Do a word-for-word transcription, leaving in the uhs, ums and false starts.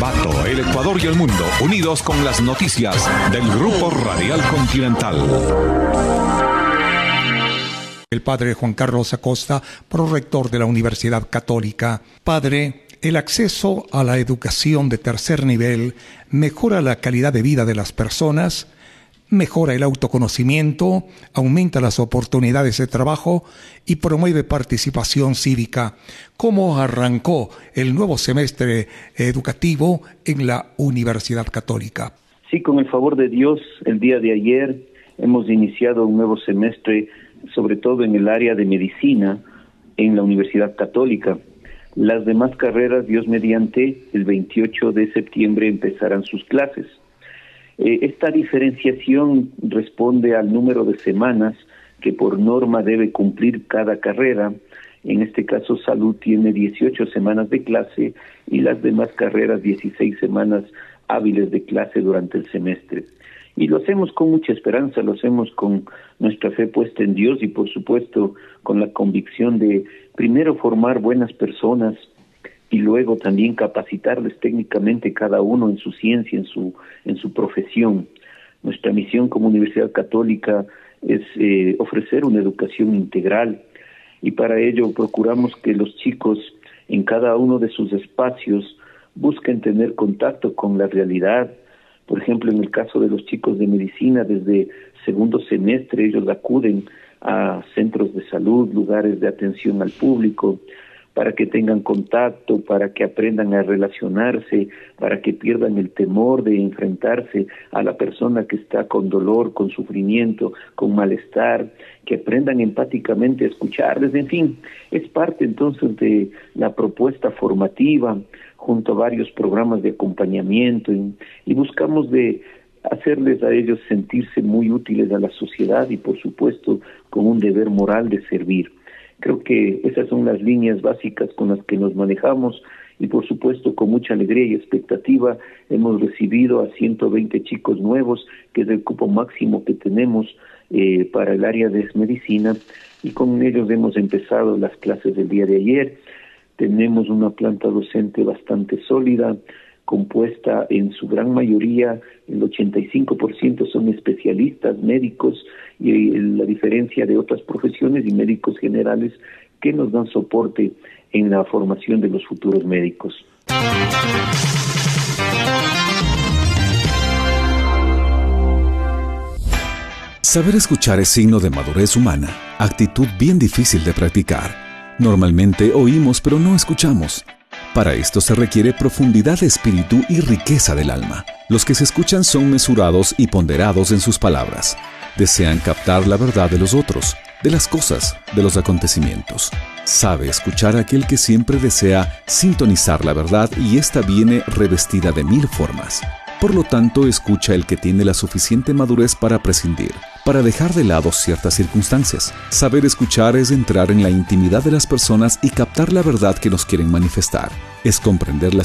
Ambato, el Ecuador y el mundo, unidos con las noticias del Grupo Radial Continental. El padre Juan Carlos Acosta, prorector de la Universidad Católica. Padre, el acceso a la educación de tercer nivel mejora la calidad de vida de las personas, mejora el autoconocimiento, aumenta las oportunidades de trabajo y promueve participación cívica. ¿Cómo arrancó el nuevo semestre educativo en la Universidad Católica? Sí, con el favor de Dios, el día de ayer hemos iniciado un nuevo semestre, sobre todo en el área de medicina, en la Universidad Católica. Las demás carreras, Dios mediante, el veintiocho de septiembre empezarán sus clases. Eh, esta diferenciación responde al número de semanas que por norma debe cumplir cada carrera. En este caso, salud tiene dieciocho semanas de clase y las demás carreras dieciséis semanas hábiles de clase durante el semestre. Y lo hacemos con mucha esperanza, lo hacemos con nuestra fe puesta en Dios y por supuesto con la convicción de primero formar buenas personas y luego también capacitarles técnicamente cada uno en su ciencia, en su en su profesión. Nuestra misión como Universidad Católica es eh, ofrecer una educación integral y para ello procuramos que los chicos en cada uno de sus espacios busquen tener contacto con la realidad. Por ejemplo, en el caso de los chicos de medicina, desde segundo semestre ellos acuden a centros de salud, lugares de atención al público, para que tengan contacto, para que aprendan a relacionarse, para que pierdan el temor de enfrentarse a la persona que está con dolor, con sufrimiento, con malestar, que aprendan empáticamente a escucharles. En fin, es parte entonces de la propuesta formativa, junto a varios programas de acompañamiento, y, y buscamos de hacerles a ellos sentirse muy útiles a la sociedad y por supuesto con un deber moral de servir. Creo que esas son las líneas básicas con las que nos manejamos y por supuesto con mucha alegría y expectativa hemos recibido a ciento veinte chicos nuevos, que es el cupo máximo que tenemos eh, para el área de medicina, y con ellos hemos empezado las clases del día de ayer. Tenemos una planta docente bastante sólida, compuesta en su gran mayoría, el ochenta y cinco por ciento son especialistas, médicos, y la diferencia de otras profesiones y médicos generales que nos dan soporte en la formación de los futuros médicos. Saber escuchar es signo de madurez humana, actitud bien difícil de practicar. Normalmente oímos pero no escuchamos. Para esto se requiere profundidad de espíritu y riqueza del alma. Los que se escuchan son mesurados y ponderados en sus palabras. Desean captar la verdad de los otros, de las cosas, de los acontecimientos. Sabe escuchar a aquel que siempre desea sintonizar la verdad y ésta viene revestida de mil formas. Por lo tanto, escucha el que tiene la suficiente madurez para prescindir, para dejar de lado ciertas circunstancias. Saber escuchar es entrar en la intimidad de las personas y captar la verdad que nos quieren manifestar. Es comprender las